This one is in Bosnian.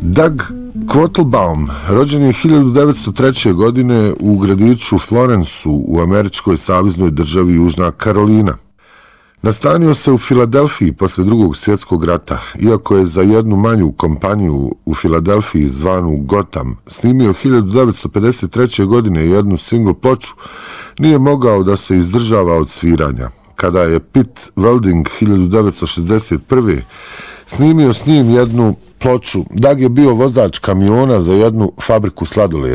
Doug Quattlebaum rođen je 1903. godine u gradiću Florenceu u američkoj saveznoj državi Južna Karolina. Nastanio se u Filadelfiji posle Drugog svjetskog rata, iako je za jednu manju kompaniju u Filadelfiji zvanu Gotham snimio 1953. godine jednu single ploču, nije mogao da se izdržava od sviranja. Kada je Pete Welding 1961. snimio s njim jednu ploču, Doug je bio vozač kamiona za jednu fabriku sladoleda.